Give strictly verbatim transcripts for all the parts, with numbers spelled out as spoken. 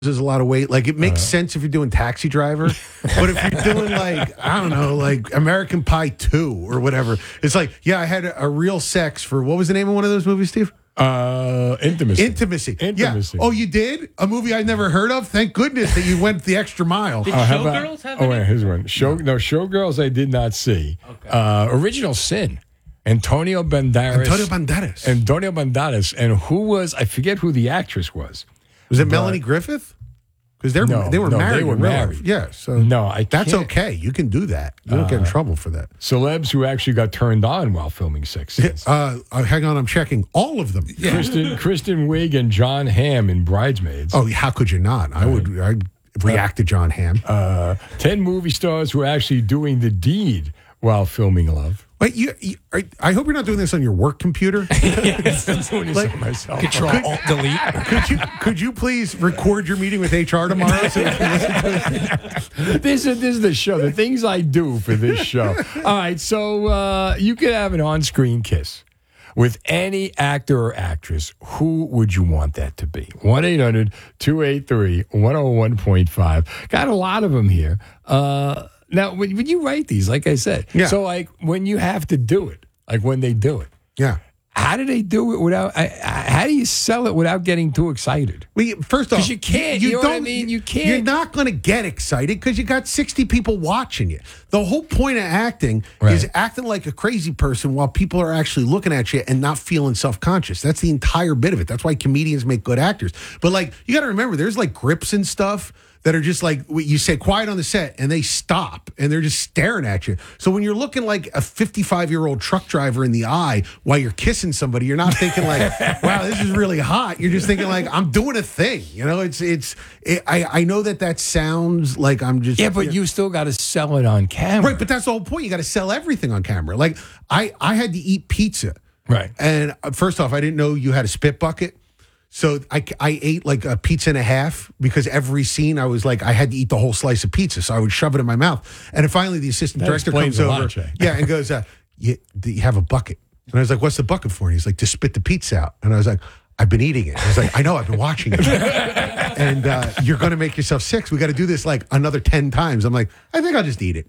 There's a lot of weight. Like, it makes uh, sense if you're doing Taxi Driver, but if you're doing, like, I don't know, like American Pie two or whatever, it's like, yeah, I had a, a real sex for, what was the name of one of those movies, Steve? Uh, Intimacy. Intimacy. Intimacy. Yeah. Oh, you did? A movie I'd never heard of? Thank goodness that you went the extra mile. Did uh, Showgirls have Oh, wait, here's one. Show, no, Showgirls I did not see. Okay. Uh, Original Sin. Antonio Banderas. Antonio Banderas. Antonio Banderas. And who was, I forget who the actress was. Was it but, Melanie Griffith? Because they no, they were no, married. They were married. Yeah. So no, I that's can't. okay. You can do that. You don't uh, get in trouble for that. Celebs who actually got turned on while filming sex scenes. Uh, uh, hang on, I'm checking all of them. Yeah. Kristen, Kristen Wiig and John Hamm in Bridesmaids. Oh, how could you not? I would. I'd react to John Hamm. Uh, ten movie stars who are actually doing the deed while filming Love. Wait, you, you, I hope you're not doing this on your work computer. Yes, I'm doing this like, on myself. Control, could, Alt, Delete. Could you, could you please record your meeting with H R tomorrow? So we can listen to it? This is this is the show. The things I do for this show. All right, so uh, you could have an on-screen kiss with any actor or actress. Who would you want that to be? one eight hundred two eight three one oh one point five. Got a lot of them here. Uh, Now, when, when you write these, like I said, yeah. so like when you have to do it, like when they do it, yeah. How do they do it without? I, I, how do you sell it without getting too excited? Well, you, first off, because you can't. You, you know don't, what I mean? You can't. You're not going to get excited because you got sixty people watching you. The whole point of acting right. is acting like a crazy person while people are actually looking at you and not feeling self-conscious. That's the entire bit of it. That's why comedians make good actors. But like, you got to remember, there's like grips and stuff that are just like, you say quiet on the set and they stop and they're just staring at you. So when you're looking like a fifty-five-year-old truck driver in the eye while you're kissing somebody, you're not thinking like, wow, this is really hot. You're just thinking like, I'm doing a thing. You know, it's, it's, it, I, I know that that sounds like I'm just. Yeah, but you, know, you still got to sell it on camera. Right, but that's the whole point. You got to sell everything on camera. Like, I, I had to eat pizza. Right. And first off, I didn't know you had a spit bucket. So I, I ate like a pizza and a half because every scene I was like, I had to eat the whole slice of pizza. So I would shove it in my mouth. And then finally the assistant that director comes over. Lot, yeah, and goes, uh, you, do you have a bucket? And I was like, what's the bucket for? And he's like, to spit the pizza out. And I was like, I've been eating it. I was like, I know, I've been watching it. And uh, you're going to make yourself sick. So we got to do this like another ten times. I'm like, I think I'll just eat it.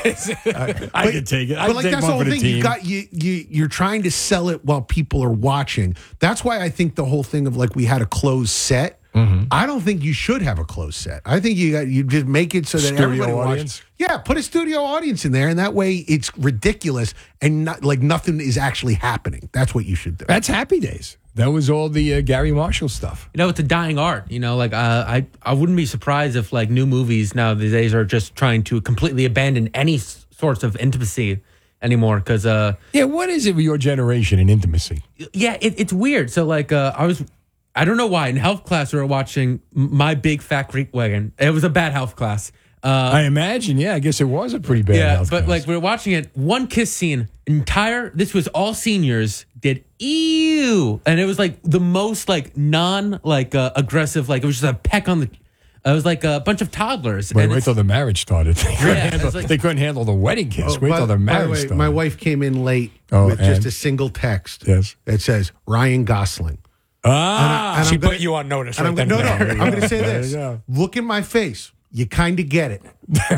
uh, I but, can take it. I but like take that's the whole the thing. team. You got you you you're trying to sell it while people are watching. That's why I think the whole thing of like we had a closed set. Mm-hmm. I don't think you should have a closed set. I think you got you just make it so that studio everybody audience. watches. Yeah, put a studio audience in there, and that way it's ridiculous and not like nothing is actually happening. That's what you should do. That's Happy Days. That was all the uh, Gary Marshall stuff. You know, it's a dying art. You know, like uh, I, I wouldn't be surprised if like new movies nowadays are just trying to completely abandon any s- sorts of intimacy anymore. Because uh, yeah, what is it with your generation in intimacy? Yeah, it, it's weird. So like, uh, I was, I don't know why in health class we were watching My Big Fat Greek Wagon. It was a bad health class. Uh, I imagine, yeah, I guess it was a pretty bad yeah, health but class. like we were watching it, one kiss scene, entire. This was all seniors did ew, and it was like the most like non like uh, aggressive, like it was just a peck on the. It was like a bunch of toddlers. Wait, and wait till the marriage started. They couldn't, Yeah, handle, like, they couldn't handle the wedding kiss. Oh, wait by, till the by marriage the way, started. my wife came in late Oh, with and? just a single text. Yes. That says Ryan Gosling. Ah, And I- She I'm gonna- put you on notice And right I'm then. gonna, no, no, There you I'm go. going to say There this. you go. Look in my face. You kind of get it.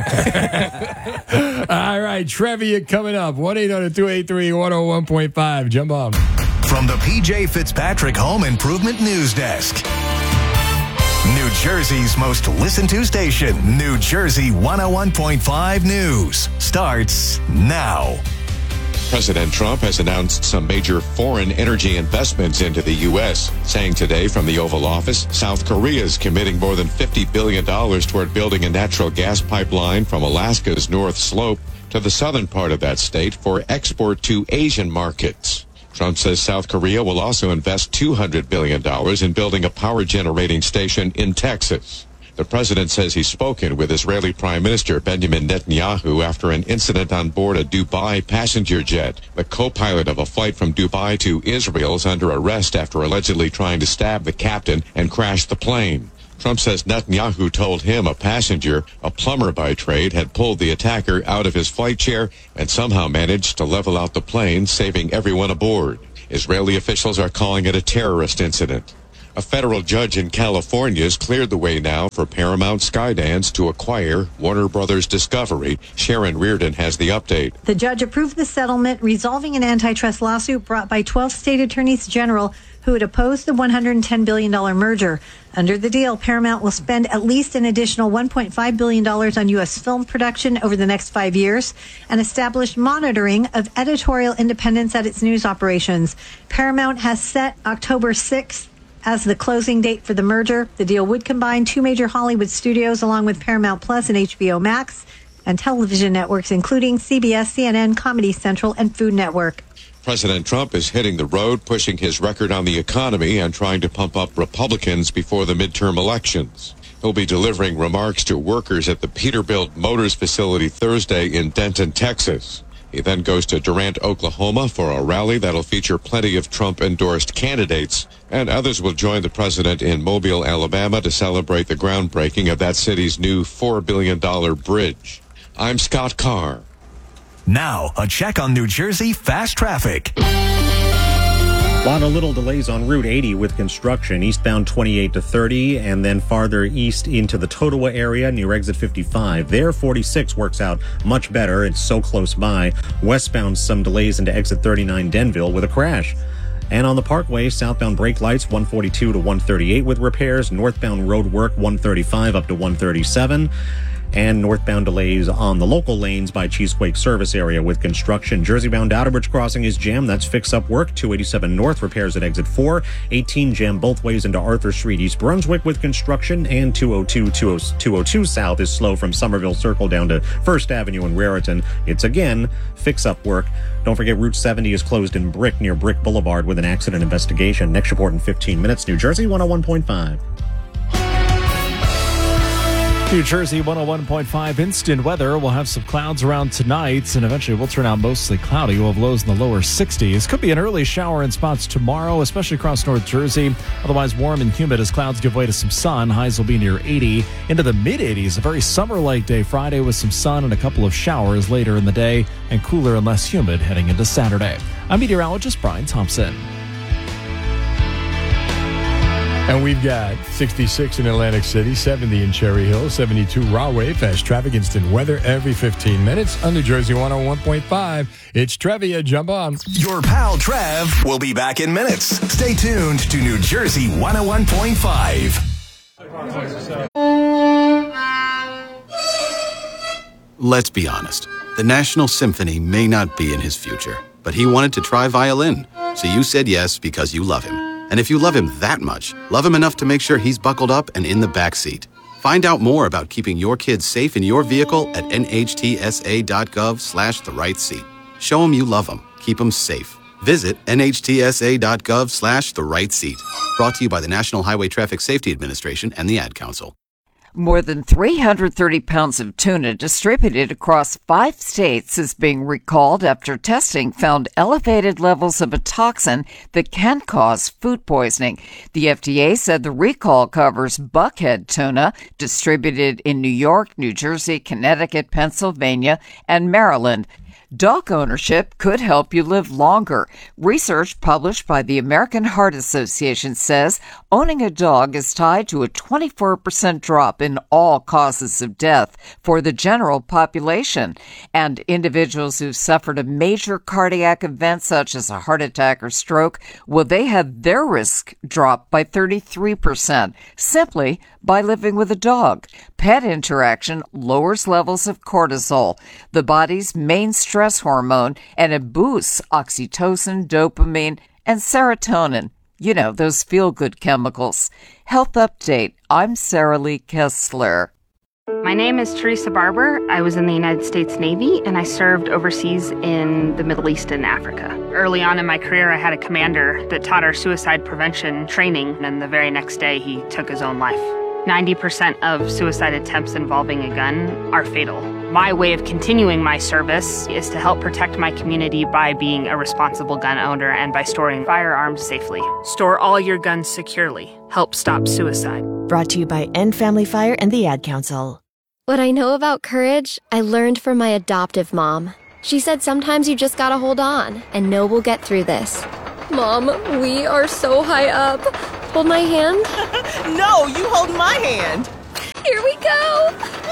All right, trivia coming up. one eight hundred two eight three one oh one point five. Jump on. From the P J Fitzpatrick Home Improvement News Desk. New Jersey's most listened to station, New Jersey one oh one point five News, starts now. President Trump has announced some major foreign energy investments into the U S, saying today from the Oval Office, South Korea is committing more than fifty billion dollars toward building a natural gas pipeline from Alaska's North Slope to the southern part of that state for export to Asian markets. Trump says South Korea will also invest two hundred billion dollars in building a power generating station in Texas. The president says he's spoken with Israeli Prime Minister Benjamin Netanyahu after an incident on board a Dubai passenger jet. The co-pilot of a flight from Dubai to Israel is under arrest after allegedly trying to stab the captain and crash the plane. Trump says Netanyahu told him a passenger, a plumber by trade, had pulled the attacker out of his flight chair and somehow managed to level out the plane, saving everyone aboard. Israeli officials are calling it a terrorist incident. A federal judge in California has cleared the way now for Paramount Skydance to acquire Warner Brothers Discovery. Sharon Reardon has the update. The judge approved the settlement, resolving an antitrust lawsuit brought by twelve state attorneys general who had opposed the one hundred ten billion dollars merger. Under the deal, Paramount will spend at least an additional one point five billion dollars on U S film production over the next five years and establish monitoring of editorial independence at its news operations. Paramount has set October sixth as the closing date for the merger. The deal would combine two major Hollywood studios along with Paramount Plus and H B O Max and television networks, including C B S, C N N, Comedy Central, and Food Network. President Trump is hitting the road, pushing his record on the economy and trying to pump up Republicans before the midterm elections. He'll be delivering remarks to workers at the Peterbilt Motors facility Thursday in Denton, Texas. He then goes to Durant, Oklahoma for a rally that'll feature plenty of Trump-endorsed candidates, and others will join the president in Mobile, Alabama to celebrate the groundbreaking of that city's new four billion dollars bridge. I'm Scott Carr. Now, a check on New Jersey fast traffic. A lot of little delays on Route eighty with construction, eastbound twenty-eight to thirty, and then farther east into the Totowa area near exit fifty-five. There, forty-six works out much better. It's so close by. Westbound, some delays into exit thirty-nine Denville with a crash. And on the Parkway, southbound brake lights one forty-two to one thirty-eight with repairs. Northbound road work one thirty-five up to one thirty-seven. And northbound delays on the local lanes by Cheesequake service area with construction. Jersey-bound Outerbridge crossing is jammed. That's fix-up work. two eighty-seven north, repairs at exit four. eighteen jammed both ways into Arthur Street, East Brunswick with construction. And two oh two, two oh two south is slow from Somerville Circle down to First Avenue in Raritan. It's, again, fix-up work. Don't forget Route seventy is closed in Brick near Brick Boulevard with an accident investigation. Next report in fifteen minutes. New Jersey one oh one point five. New Jersey one oh one point five instant weather. We'll have some clouds around tonight, and eventually we'll turn out mostly cloudy. We'll have lows in the lower sixties. Could be an early shower in spots tomorrow, especially across North Jersey. Otherwise warm and humid as clouds give way to some sun. Highs will be near eighty into the mid-eighties. A very summer-like day Friday with some sun and a couple of showers later in the day, and cooler and less humid heading into Saturday. I'm meteorologist Brian Thompson. And we've got sixty-six in Atlantic City, seventy in Cherry Hill, seventy-two Rahway. Fast traffic, instant weather every fifteen minutes on New Jersey one oh one point five. It's Trevia. Jump on. Your pal Trev will be back in minutes. Stay tuned to New Jersey one oh one point five. Let's be honest. The National Symphony may not be in his future, but he wanted to try violin. So you said yes because you love him. And if you love him that much, love him enough to make sure he's buckled up and in the back seat. Find out more about keeping your kids safe in your vehicle at nhtsa.gov slash the right seat. Show him you love him. Keep him safe. Visit nhtsa.gov slash the right seat. Brought to you by the National Highway Traffic Safety Administration and the Ad Council. More than three hundred thirty pounds of tuna distributed across five states is being recalled after testing found elevated levels of a toxin that can cause food poisoning. The F D A said the recall covers buckhead tuna distributed in New York, New Jersey, Connecticut, Pennsylvania, and Maryland. Dog ownership could help you live longer. Research published by the American Heart Association says owning a dog is tied to a twenty-four percent drop in all causes of death for the general population. And individuals who suffered a major cardiac event such as a heart attack or stroke, well, they had their risk drop by thirty-three percent simply by living with a dog. Pet interaction lowers levels of cortisol, the body's main stress hormone, and it boosts oxytocin, dopamine, and serotonin. You know, those feel-good chemicals. Health Update. I'm Sarah Lee Kessler. My name is Teresa Barber. I was in the United States Navy, and I served overseas in the Middle East and Africa. Early on in my career, I had a commander that taught our suicide prevention training, and the very next day, he took his own life. ninety percent of suicide attempts involving a gun are fatal. My way of continuing my service is to help protect my community by being a responsible gun owner and by storing firearms safely. Store all your guns securely. Help stop suicide. Brought to you by End Family Fire and the Ad Council. What I know about courage, I learned from my adoptive mom. She said sometimes you just gotta hold on and know we'll get through this. Mom, we are so high up. Hold my hand. No, you hold my hand. Here we go.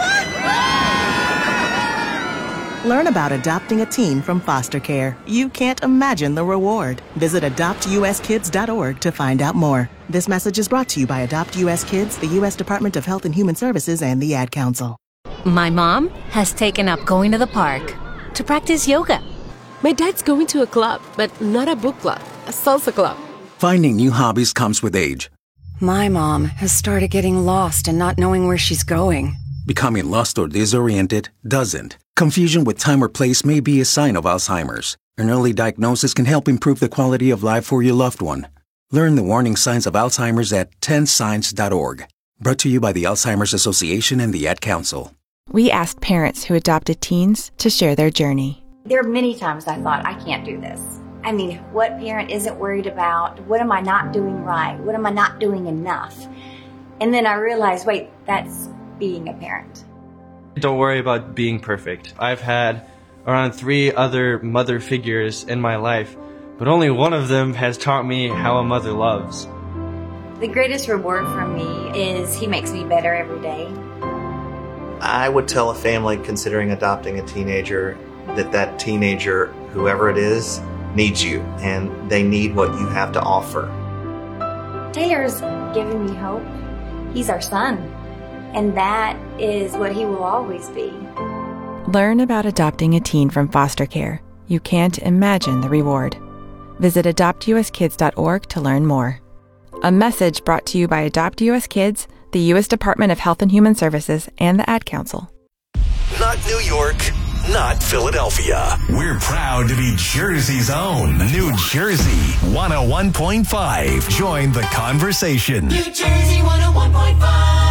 Learn about adopting a teen from foster care. You can't imagine the reward. Visit adopt u s kids dot org to find out more. This message is brought to you by Adopt U S Kids, the U S Department of Health and Human Services, and the Ad Council. My mom has taken up going to the park to practice yoga. My dad's going to a club, but not a book club, a salsa club. Finding new hobbies comes with age. My mom has started getting lost and not knowing where she's going. Becoming lost or disoriented doesn't. Confusion with time or place may be a sign of Alzheimer's. An early diagnosis can help improve the quality of life for your loved one. Learn the warning signs of Alzheimer's at ten signs dot org. Brought to you by the Alzheimer's Association and the Ad Council. We asked parents who adopted teens to share their journey. There are many times I thought, I can't do this. I mean, what parent isn't worried about? What am I not doing right? What am I not doing enough? And then I realized, wait, that's being a parent. Don't worry about being perfect. I've had around three other mother figures in my life, but only one of them has taught me how a mother loves. The greatest reward for me is he makes me better every day. I would tell a family considering adopting a teenager that that teenager, whoever it is, needs you, and they need what you have to offer. Taylor's given me hope. He's our son. And that is what he will always be. Learn about adopting a teen from foster care. You can't imagine the reward. Visit adopt u s kids dot org to learn more. A message brought to you by Adopt U S Kids, the U S Department of Health and Human Services, and the Ad Council. Not New York, not Philadelphia. We're proud to be Jersey's own. New Jersey one oh one point five. Join the conversation. New Jersey one oh one point five.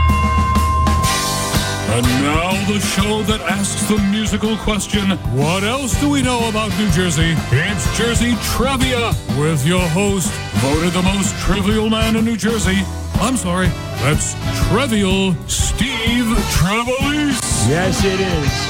And now the show that asks the musical question, what else do we know about New Jersey? It's Jersey Trivia with your host, voted the most trivial man in New Jersey. I'm sorry, that's Trivial Steve Trevelise. Yes, it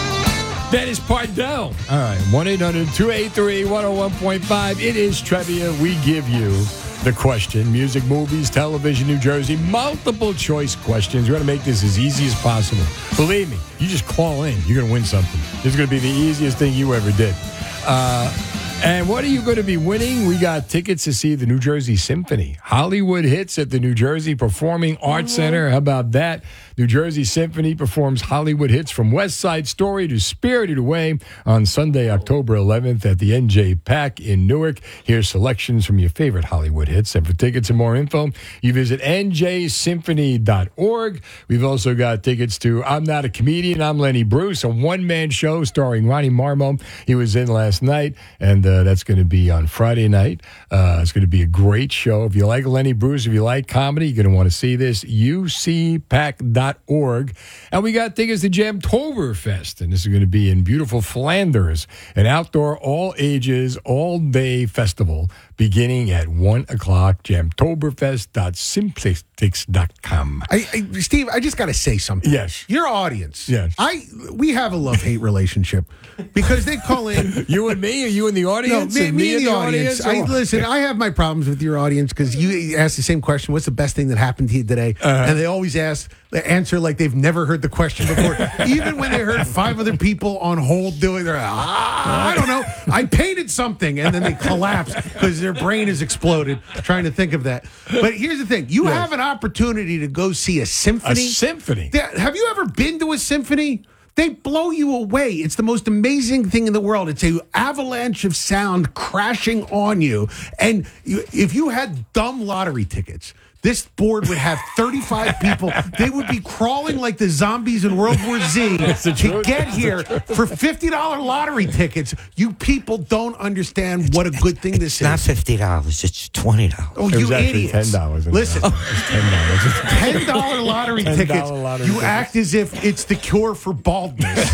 is. Dennis Pardell. All right, one eight hundred two eight three one oh one point five. It is Trivia. We give you the question. Music, movies, television, New Jersey. Multiple choice questions. We're going to make this as easy as possible. Believe me, you just call in. You're going to win something. This is going to be the easiest thing you ever did. Uh, and what are you going to be winning? We got tickets to see the New Jersey Symphony. Hollywood Hits at the New Jersey Performing Arts Center. How about that? New Jersey Symphony performs Hollywood Hits from West Side Story to Spirited Away on Sunday, October eleventh at the N J PAC in Newark. Here's selections from your favorite Hollywood hits. And for tickets and more info, you visit n j symphony dot org. We've also got tickets to I'm Not a Comedian, I'm Lenny Bruce, a one-man show starring Ronnie Marmo. He was in last night, and uh, that's going to be on Friday night. Uh, it's going to be a great show. If you like Lenny Bruce, if you like comedy, you're going to want to see this. u c pac dot org. And we got tickets to Jamtoberfest, and this is going to be in beautiful Flanders, an outdoor, all ages, all day festival beginning at one o'clock. jamtoberfest dot simplestics dot com. I, I, Steve, I just got to say something. Yes. Your audience. Yes. I we have a love-hate relationship because they call in. You and me? Are you in the audience? No, me, and me me and the, the audience. audience? I, listen, I have my problems with your audience because you ask the same question, what's the best thing that happened to you today? Uh-huh. And they always ask, they answer like they've never heard the question before. Even when they heard five other people on hold doing their, ah, I don't know, I painted something. And then they collapse because their brain has exploded trying to think of that. But here's the thing. You yes. have an opportunity to go see a symphony. A symphony? Have you ever been to a symphony? They blow you away. It's the most amazing thing in the world. It's an avalanche of sound crashing on you. And you, if you had dumb lottery tickets, this board would have thirty-five people. They would be crawling like the zombies in World War Z to truth. get That's here for fifty dollars lottery tickets. You people don't understand it's, what a good thing this is. It's not fifty dollars. It's twenty dollars. Oh, it you idiots. ten dollars. Listen. ten dollars. ten dollars lottery ten dollars tickets. Lottery you tickets. act as if it's the cure for baldness.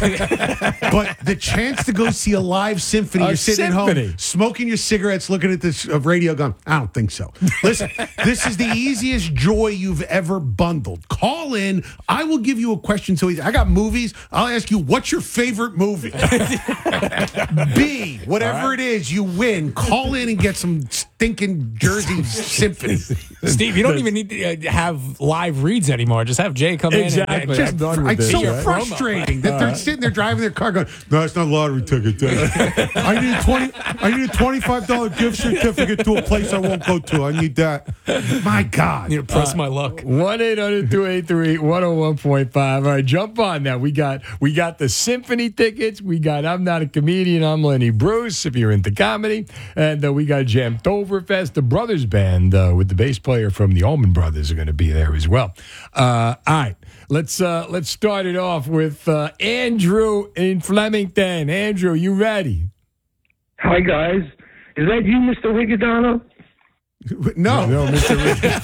But the chance to go see a live symphony, a you're sitting symphony. at home, smoking your cigarettes, looking at this uh, radio going, I don't think so. Listen, this is the easiest joy you've ever bundled. Call in. I will give you a question. So I got movies. I'll ask you, what's your favorite movie? B, whatever right. it is, you win. Call in and get some st- stinking Jersey symphony. Steve, you don't even need to uh, have live reads anymore. Just have Jay come Exactly. in. And, Just, and, done with it's this, so right? frustrating that they're sitting there driving their car going, no, it's not a lottery ticket. I need a twenty. I need a twenty-five dollar gift certificate to a place I won't go to. I need that. My God. I need to press uh, my luck. one eight hundred two eight three one oh one point five. All right, jump on now. We got we got the symphony tickets. We got I'm Not a Comedian. I'm Lenny Bruce, if you're into comedy. And uh, we got Jamtoberfest, the Brothers Band, uh, with the bass player from the Allman Brothers are going to be there as well. Uh, all right, let's uh, let's start it off with uh, Andrew in Flemington. Andrew, you ready? Hi, guys. Is that you, Mister Rigodano? No. No, Mister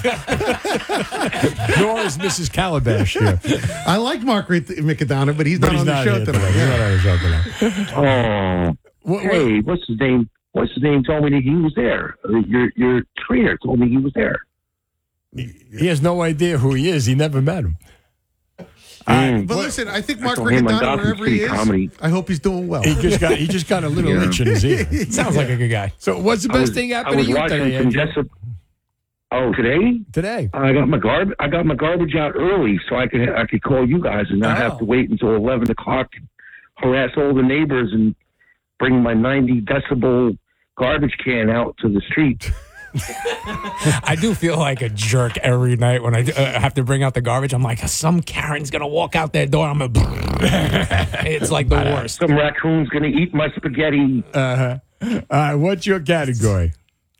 Nor is Missus Calabash here. I like Mark McAdonna, but he's not But he's on the not show here today. today. He's not on the show today. Oh. What- hey, what's his name? What's his name told me that he was there. Uh, Your your trainer told me he was there. He has no idea who he is. He never met him. Mm. But listen, I think Mark told him I Rigodano, got wherever some he free is, comedy. I hope he's doing well. He just got he just got a little Yeah. itch in his ear. Sounds like a good guy. So what's the I best was- thing I happened was to you watching today, some Andrew? Jessup. Oh, today? Today. I got my garb. I got my garbage out early, so I could I could call you guys and not Oh. have to wait until eleven o'clock, and harass all the neighbors, and bring my ninety decibel garbage can out to the street. I do feel like a jerk every night when I uh, have to bring out the garbage. I'm like, some Karen's going to walk out that door. I'm going to. It's like the worst. Some raccoon's gonna eat my spaghetti. Uh-huh. All right, what's your category?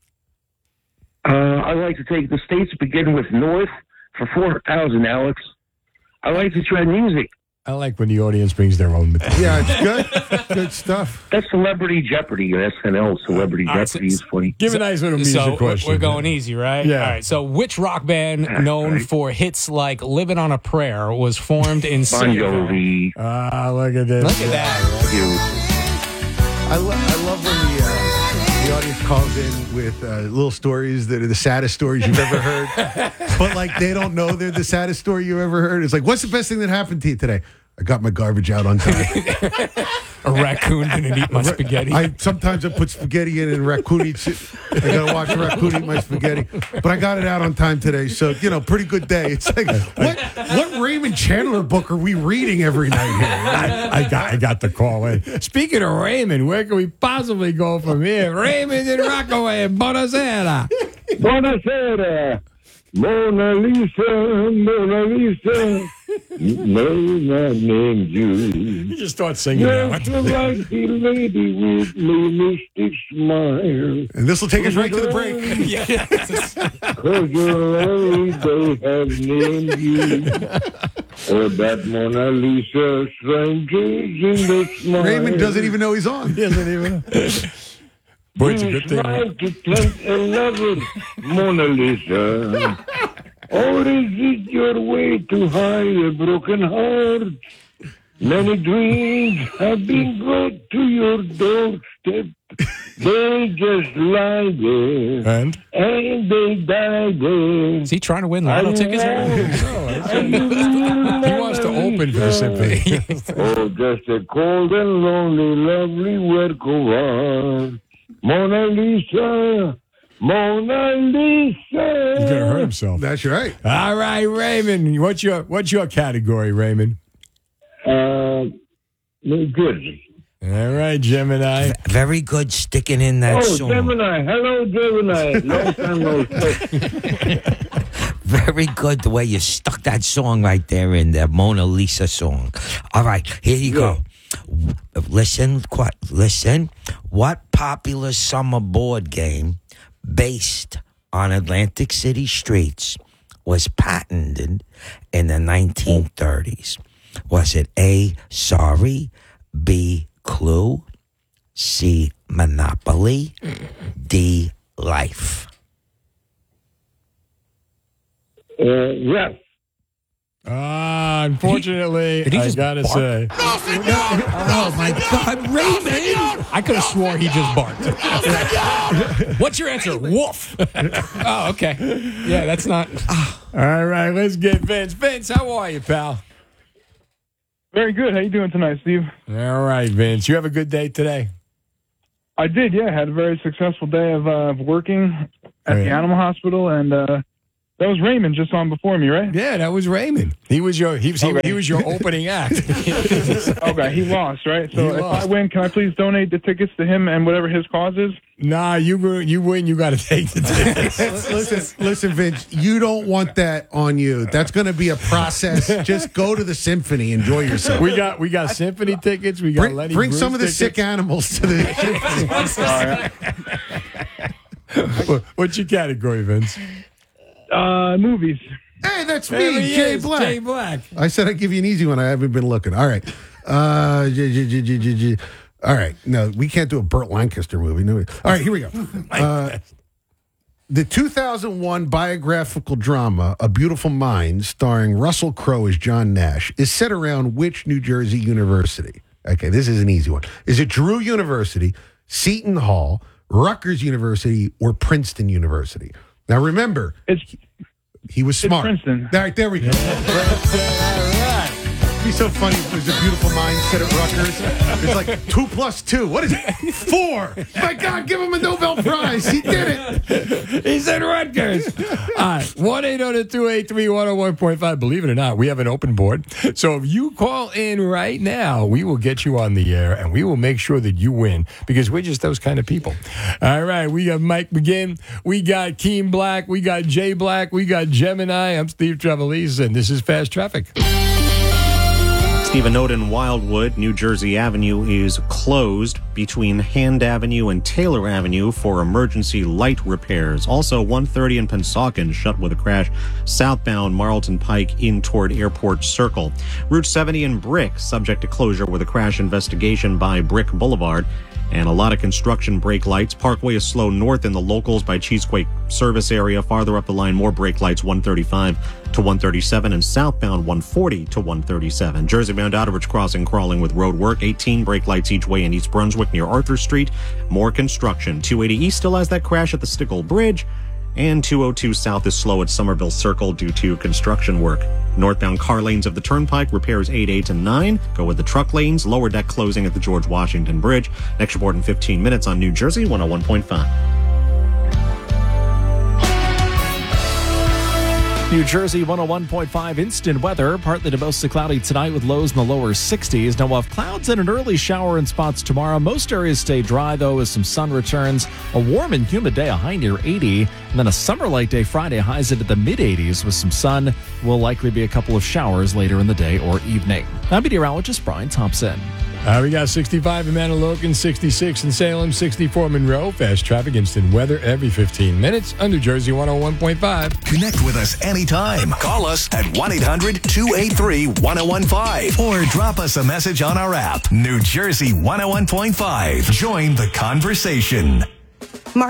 Uh, I like to take the states begin with North for four thousand, Alex. I like to try music. I like when the audience brings their own material. Yeah, it's good. Good stuff. That's Celebrity Jeopardy. S N L Celebrity All right, Jeopardy so- is funny. Give a nice little music So we're- question. we're going easy, right? Yeah. All right. So, which rock band known right. for hits like "Living on a Prayer" was formed in Bon Singapore? Jovi. Ah, look at this. Look at that. You. I, lo- I love when the, uh, the audience calls in with uh, little stories that are the saddest stories you've ever heard. But, like, they don't know they're the saddest story you ever heard. It's like, what's the best thing that happened to you today? I got my garbage out on time. A raccoon didn't eat my spaghetti. I sometimes I put spaghetti in and a raccoon eats it. I gotta watch a raccoon eat my spaghetti. But I got it out on time today, so you know, pretty good day. It's like what what Raymond Chandler book are we reading every night here? I, I got I got the call in. Speaking of Raymond, where can we possibly go from here? Raymond in Rockaway, Buonasera. Buonasera. Mona Lisa, Mona Lisa. No, not named you. You just start singing Just now. a lucky lady with me mystic smile. And this will take us right to the break. Cause you're only they have named you. Or that Mona Lisa strangers in the smile. Raymond doesn't even know he's on. He doesn't even know. Boy, it's a good thing. Smile to plant a lover, Mona Lisa. Or is it your way to hide a broken heart? Many dreams have been brought to your doorstep. They just lie there. And? And they die there. Is he trying to win lotto tickets? He wants to open for the symphony. Oh, just a cold and lonely, lovely work of art. Mona Lisa, Mona Lisa. He's gonna hurt himself. That's right. All right, Raymond. What's your what's your category, Raymond? Uh, New Jersey. All right, Gemini. Very good sticking in that Oh, song. Gemini. Hello, Gemini. Long time no speak. Very good the way you stuck that song right there in the Mona Lisa song. All right, here you go. Listen, qu- listen. What popular summer board game based on Atlantic City streets was patented in the nineteen thirties? Was it A, Sorry, B, Clue, C, Monopoly, D, Life? Uh, yes. Ah, unfortunately, Did he I just gotta bark? say. Oh my God, Raymond! I could have swore he just barked. What's your answer? Wolf. Oh, okay. Yeah, that's not. All right, let's get Vince. Vince, how are you, pal? Very good. How you doing tonight, Steve? All right, Vince. You have a good day today? I did, yeah. Had a very successful day of, uh, of working at Yeah. the animal hospital, and uh, that was Raymond just on before me, right? Yeah, that was Raymond. He was your he, he, Okay. he was your opening act. Okay, he lost, right? So He if lost. I win, can I please donate the tickets to him and whatever his cause is? Nah, you go- you win. You got to take the tickets. listen, listen, Vince. You don't want that on you. That's going to be a process. Just go to the symphony. Enjoy yourself. We got we got symphony tickets. We got Bring, Lenny bring Bruce some of the tickets. sick animals to the symphony. I'm sorry. What- What's your category, Vince? Uh, movies. Hey, that's There me, he Jay is, Black. Jay Black. I said I'd give you an easy one. I haven't been looking. All right. Uh, j- j- j- j- j- j- all right. No, we can't do a Burt Lancaster movie. No. All right, here we go. Uh, the two thousand one biographical drama, A Beautiful Mind, starring Russell Crowe as John Nash, is set around which New Jersey university? Okay, this is an easy one. Is it Drew University, Seton Hall, Rutgers University, or Princeton University? Now, remember, it's, he was it's smart. Princeton. All right, there we go. It'd be so funny if it was A Beautiful Mind set at Rutgers. It's like two plus two. What is it? Four. My God, give him a Nobel Prize. He did it. He said Rutgers. All right, one eight hundred two eight three one oh one point five. Believe it or not, we have an open board. So if you call in right now, we will get you on the air, and we will make sure that you win, because we're just those kind of people. All right, we got Mike McGinn. We got Keen Black. We got Jay Black. We got Gemini. I'm Steve Trevelise, and this is Fast Traffic. Steve, a note in Wildwood, New Jersey Avenue is closed between Hand Avenue and Taylor Avenue for emergency light repairs. Also, one thirty in Pensauken shut with a crash southbound Marlton Pike in toward Airport Circle. Route seventy in Brick subject to closure with a crash investigation by Brick Boulevard. And a lot of construction brake lights. Parkway is slow north in the locals by Cheesequake service area. Farther up the line, more brake lights, one thirty-five to one thirty-seven, and southbound one forty to one thirty-seven. Jersey-bound Outerbridge Crossing crawling with road work. eighteen brake lights each way in East Brunswick near Arthur Street. More construction. two eighty East still has that crash at the Stickle Bridge. And two oh two South is slow at Somerville Circle due to construction work. Northbound car lanes of the Turnpike, repairs eight A to nine. Go with the truck lanes. Lower deck closing at the George Washington Bridge. Next report in fifteen minutes on New Jersey one oh one point five. New Jersey one oh one point five instant weather. Partly to mostly cloudy tonight with lows in the lower sixties. Now we'll have clouds and an early shower in spots tomorrow. Most areas stay dry, though, as some sun returns. A warm and humid day, a high near eighty. And then a summer-like day Friday, highs into the mid-eighties with some sun. Will likely be a couple of showers later in the day or evening. I'm meteorologist Brian Thompson. Uh, we got sixty-five in Manahawkin, sixty-six in Salem, sixty-four Monroe. Fast traffic, instant weather every fifteen minutes on New Jersey one oh one point five. Connect with us anytime. Call us at one eight hundred two eight three one oh one five or drop us a message on our app. New Jersey one oh one point five. Join the conversation.